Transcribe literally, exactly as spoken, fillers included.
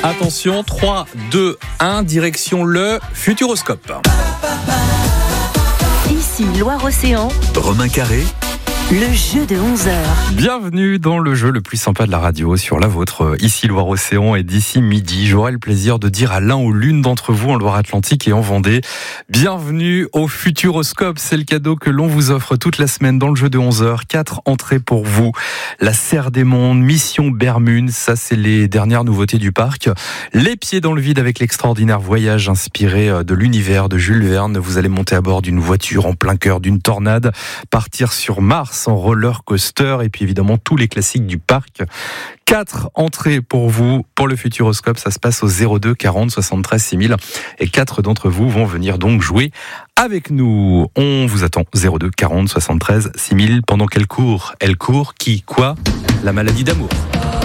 Attention, trois, deux, un, direction le Futuroscope. Ici Loire-Océan, Romain Carré, le jeu de onze heures. Bienvenue dans le jeu le plus sympa de la radio, sur la vôtre, ici Loire-Océan, et d'ici midi, j'aurai le plaisir de dire à l'un ou l'une d'entre vous en Loire-Atlantique et en Vendée, bienvenue au Futuroscope. C'est le cadeau que l'on vous offre toute la semaine dans le jeu de onze heures. Quatre entrées pour vous. La Serre des Mondes, Mission Bermude, ça c'est les dernières nouveautés du parc. Les pieds dans le vide avec l'extraordinaire voyage inspiré de l'univers de Jules Verne. Vous allez monter à bord d'une voiture en plein cœur d'une tornade, partir sur Mars en roller coaster, et puis évidemment tous les classiques du parc. Quatre entrées pour vous pour le Futuroscope, ça se passe au zéro deux quarante soixante-treize six mille, et quatre d'entre vous vont venir donc jouer avec nous. On vous attend. Zéro deux quarante soixante-treize six mille. Pendant qu'elle court, elle court qui, quoi? La maladie d'amour.